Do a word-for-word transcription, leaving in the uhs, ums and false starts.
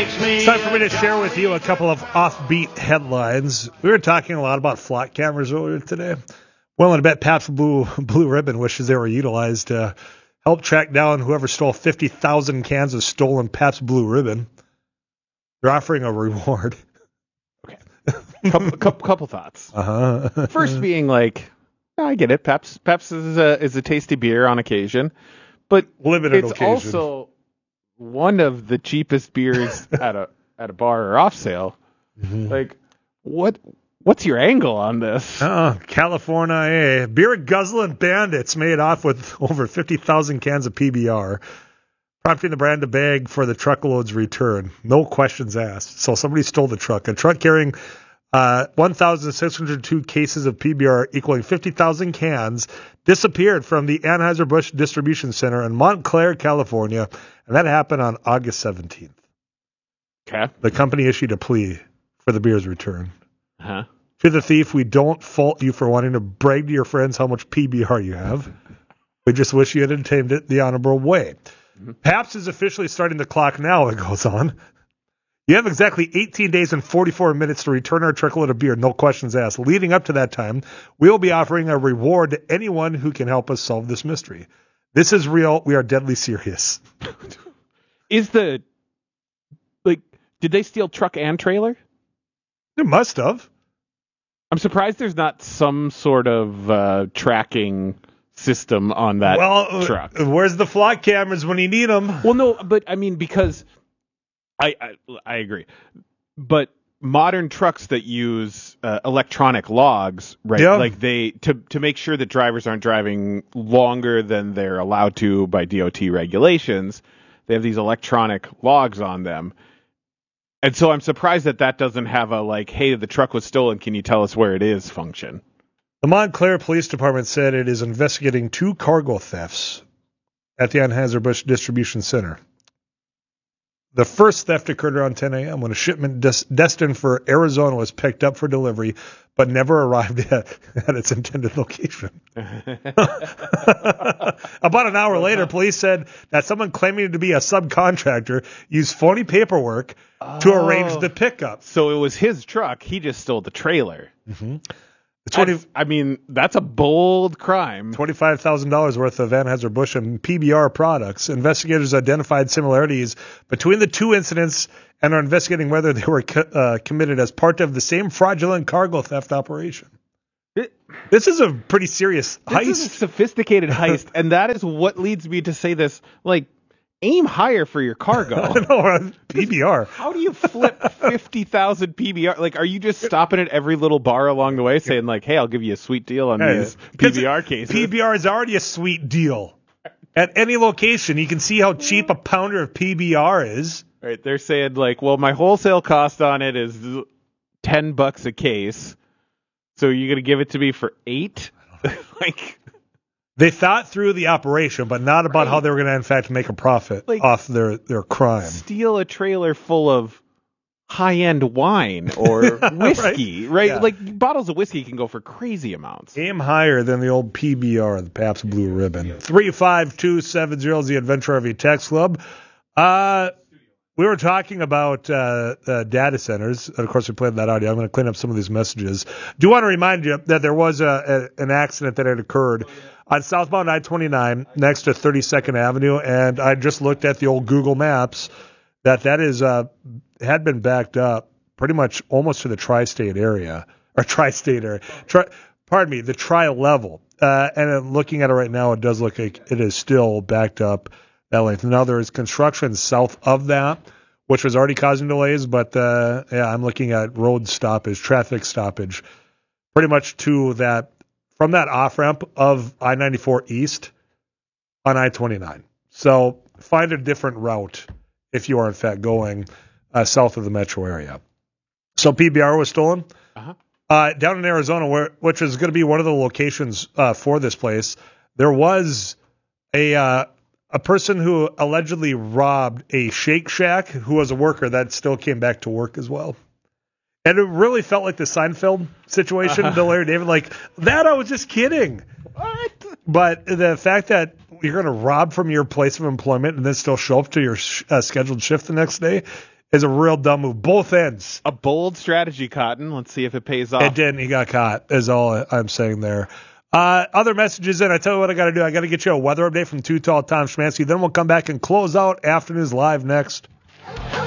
makes me. It's time for me to share with you a couple of offbeat headlines. We were talking a lot about flock cameras earlier today. Willing to bet Pabst Blue Blue Ribbon wishes they were utilized to help track down whoever stole fifty thousand cans of stolen Pabst Blue Ribbon. They're offering a reward. Okay. couple, couple, couple thoughts. Uh-huh. First being like, I get it. Pabst, Pabst is a, is a tasty beer on occasion, but Limited it's occasion. also one of the cheapest beers at a at a bar or off sale. Mm-hmm. Like, what? What's your angle on this? Oh, California, eh? Beer guzzling bandits made off with over fifty thousand cans of P B R, prompting the brand to beg for the truckload's return. No questions asked. So somebody stole the truck. A truck carrying uh, one thousand six hundred two cases of P B R equaling fifty thousand cans disappeared from the Anheuser-Busch Distribution Center in Montclair, California, and that happened on August seventeenth. Okay. The company issued a plea for the beer's return. Huh? To the thief, we don't fault you for wanting to brag to your friends how much P B R you have. We just wish you had obtained it the honorable way. Mm-hmm. Pabst is officially starting the clock now, it goes on. You have exactly eighteen days and forty-four minutes to return our truckload of beer, no questions asked. Leading up to that time, we will be offering a reward to anyone who can help us solve this mystery. This is real. We are deadly serious. Is the, like, did they steal truck and trailer? They must have. I'm surprised there's not some sort of uh, tracking system on that well, truck. Where's the flock cameras when you need them? Well, no, but I mean, because I I, I agree. But modern trucks that use uh, electronic logs, right? Yeah. Like they to to make sure that drivers aren't driving longer than they're allowed to by D O T regulations, they have these electronic logs on them. And so I'm surprised that that doesn't have a, like, hey, the truck was stolen, can you tell us where it is function. The Montclair Police Department said it is investigating two cargo thefts at the Anheuser-Busch Distribution Center. The first theft occurred around ten a.m. when a shipment des- destined for Arizona was picked up for delivery, but never arrived at, at its intended location. About an hour later, police said that someone claiming to be a subcontractor used phony paperwork oh. to arrange the pickup. So it was his truck. He just stole the trailer. Mm-hmm. twenty I mean, that's a bold crime. twenty-five thousand dollars worth of Anheuser-Busch and P B R products. Investigators identified similarities between the two incidents and are investigating whether they were co- uh, committed as part of the same fraudulent cargo theft operation. It, this is a pretty serious this heist. This is a sophisticated heist, and that is what leads me to say this, like, aim higher for your cargo. No, P B R. How do you flip fifty thousand P B R? Like, are you just stopping at every little bar along the way saying, like, hey, I'll give you a sweet deal on yeah, these P B R cases? P B R is already a sweet deal. At any location, you can see how cheap a pounder of P B R is. Right, they're saying, like, well, my wholesale cost on it is ten bucks a case, so you're going to give it to me for eight? Like... They thought through the operation, but not about right. how they were going to, in fact, make a profit like, off their, their crime. Steal a trailer full of high-end wine or whiskey, right? right? Yeah. Like, bottles of whiskey can go for crazy amounts. Aim higher than the old P B R, the Pabst Blue Ribbon. three five two seven zero is the Adventure R V Text Club. Uh, we were talking about uh, uh, data centers. And of course, we played that audio. I'm going to clean up some of these messages. Do want to remind you that there was a, a, an accident that had occurred on southbound I twenty-nine next to thirty-second Avenue, and I just looked at the old Google Maps that that is uh, had been backed up pretty much almost to the tri-state area, or tri-state area. Tri- pardon me, the tri-level. Uh, and looking at it right now, it does look like it is still backed up that length. Now, there is construction south of that, which was already causing delays, but uh, yeah, I'm looking at road stoppage, traffic stoppage, pretty much to that, from that off-ramp of I ninety-four East on I twenty-nine. So find a different route if you are, in fact, going uh, south of the metro area. So P B R was stolen. Uh-huh. Uh, down in Arizona, where, which is going to be one of the locations uh, for this place, there was a uh, a person who allegedly robbed a Shake Shack who was a worker that still came back to work as well. And it really felt like the Seinfeld situation uh-huh. to Larry David. Like, that I was just kidding. What? But the fact that you're going to rob from your place of employment and then still show up to your sh- uh, scheduled shift the next day is a real dumb move. Both ends. A bold strategy, Cotton. Let's see if it pays off. It didn't. He got caught, is all I'm saying there. Uh, other messages in. I tell you what I got to do. I got to get you a weather update from Too Tall Tom Schmansky. Then we'll come back and close out Afternoons Live next.